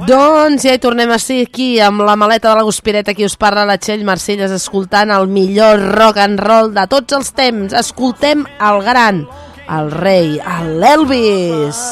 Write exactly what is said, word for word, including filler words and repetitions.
Doncs ja hi tornem a ser aquí amb la maleta de la Guspireta. Aquí us parla la Txell Marselles, escoltant el millor rock and roll de tots els temps. Escoltem el gran, el rei, l'Elvis.